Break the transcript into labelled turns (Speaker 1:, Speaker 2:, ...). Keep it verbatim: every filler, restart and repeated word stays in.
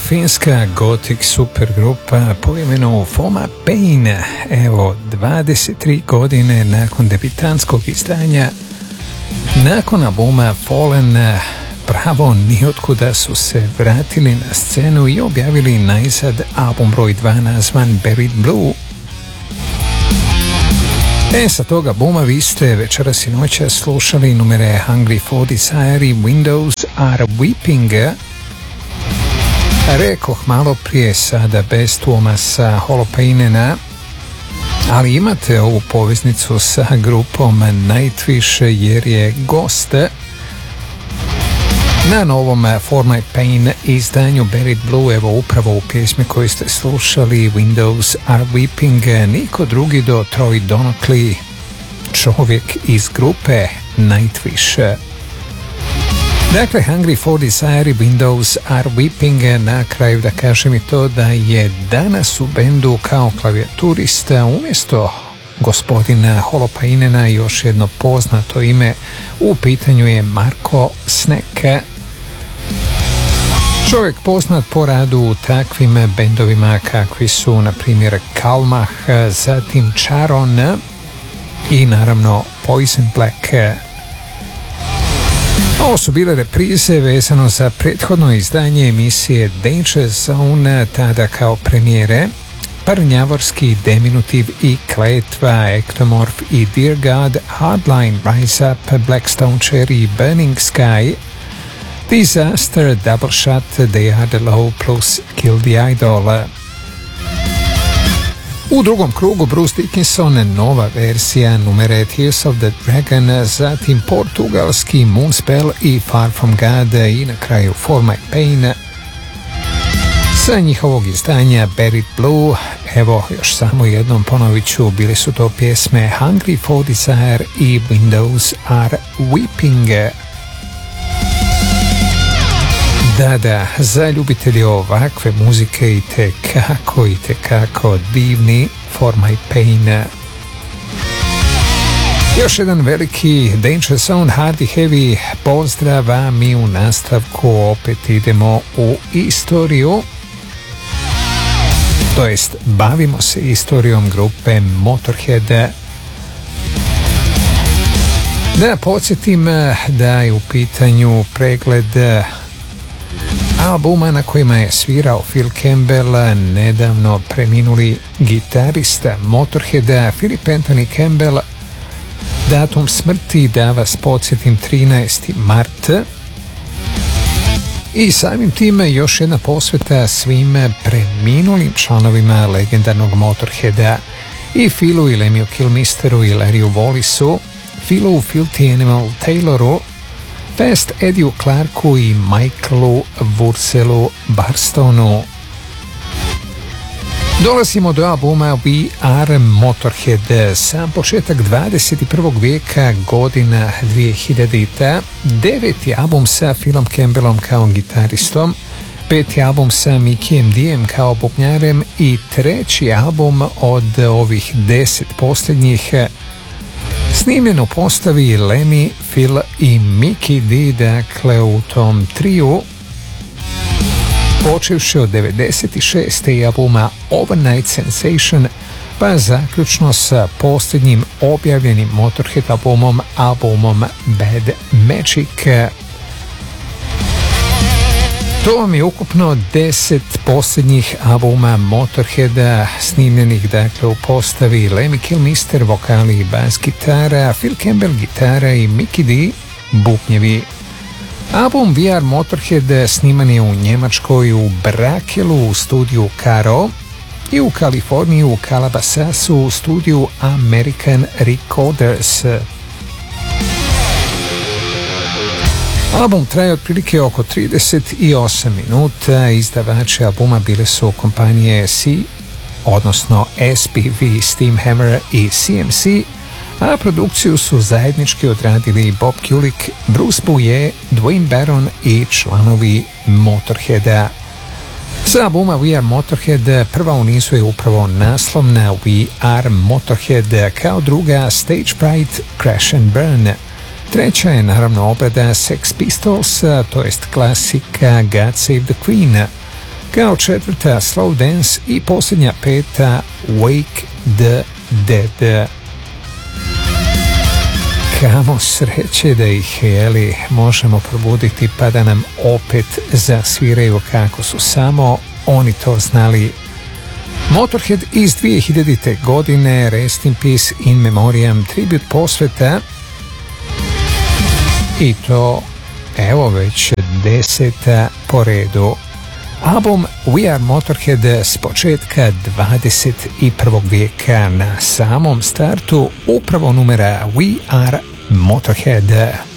Speaker 1: finska gothic supergrupa po imenu Foma Pain. Evo, dvadeset tri godine nakon debitanskog izdanja, nakon albuma Fallen, pravo nijotkuda su se vratili na scenu i objavili najzad album broj dva nazvan Buried Blue. E, sa toga albuma vi ste večeras i noća slušali numere Hungry for Desire i Windows Are Weeping. Rekoh malo prije, sada bez Tuomasa Holopainena, ali imate ovu poveznicu sa grupom Nightwish jer je gost na novom For My Pain izdanju Buried Blue. Evo upravo u pjesmi koju ste slušali, Windows Are Weeping, niko drugi do Troy Donockley, čovjek iz grupe Nightwish. Dakle, Hungry for Desire, Windows Are Weeping. Na kraju da kažem i to da je danas u bendu kao klavijaturista umjesto gospodina Holopainena još jedno poznato ime. U pitanju je Marko Sneke, čovjek poznat po radu u takvim bendovima kakvi su na primjer Kalmah, zatim Charon i naravno Poison Black. Ovo su bile reprize vezano za prethodno izdanje emisije Danger Zone, tada kao premijere Parnjavorski, Deminutiv i Kletva, Ectomorph i Dear God, Hardline, Rise Up, Blackstone Cherry, Burning Sky, Disaster, Double Shot, They Are The Low plus Kill The Idol. U drugom krugu Bruce Dickinson, nova verzija numere Tears of the Dragon, zatim portugalski Moonspell i Far From God i na kraju For My Pain. Sa njihovog izdanja Buried Blue, evo još samo jednom ponovit ću, bili su to pjesme Hungry for Desire i Windows Are Weeping. Da, da, za ljubitelji ovakve muzike i te kako i te kako divni For My Pain. Još jedan veliki Danger Zone Hardy Heavy pozdrav, a mi u nastavku opet idemo u istoriju, to jest bavimo se istorijom grupe Motorhead. Da podsjetim da je u pitanju pregled albuma na kojima je svirao Phil Campbell, nedavno preminuli gitarista Motorheada Philip Anthony Campbell. Datum smrti, da vas podsjetim, trinaesti mart. I samim time još jedna posveta svim preminulim članovima legendarnog Motorheada, i Philu i Lemiju Kilmisteru i Larryu Wallisu, Philu Filthy Animal Tayloru, Fast Eddie Clarku i Michaelu Wurselu Barstonu. Dolazimo do albuma We Are Motorhead, sam početak dvadeset prvog vijeka, godina dvije hiljadita, deveti album sa Philom Campbellom kao gitaristom, peti album sa Mickeyem Diem kao bubnjarem i treći album od ovih deset posljednjih snimljen u postavi Lemmy, Phil i Mickey D, dakle u tom triju, počevši od devedeset šeste i albuma Overnight Sensation, pa zaključno sa posljednjim objavljenim Motorhead albumom, albumom Bad Magic. To vam je ukupno deset posljednjih albuma Motorheada, snimljenih dakle u postavi Lemmy Kilmister, vokali i bas gitara, Phil Campbell gitara i Mickey D bubnjevi. Album We Are Motorhead sniman je u Njemačkoj u Brakelu u studiju Caro i u Kaliforniji u Calabasasu u studiju American Recorders. Album traje otprilike oko trideset osam minuta, izdavači albuma bile su kompanije C, odnosno S P V, Steamhammer i C M C, a produkciju su zajednički odradili Bob Kulick, Bruce Bouillet, Dwayne Barron i članovi Motorheada. Sa albuma We Are Motorhead prva u nizu je upravo naslovna We Are Motorhead, kao druga Stage Fright, Crash and Burn. Treća je naravno obrada Sex Pistols, to jest klasika God Save the Queen. kao četvrta Slow Dance i posljednja peta Wake the Dead. Kamo sreće da ih, jeli, možemo probuditi pa da nam opet zasviraju kako su samo oni to znali. Motorhead iz dvije hiljadite. godine, Rest in Peace in Memoriam, tribut posveta, i to evo već deseta po redu. Album We Are Motorhead s početka dvadeset prvog vijeka, na samom startu upravo numera We Are Motorhead.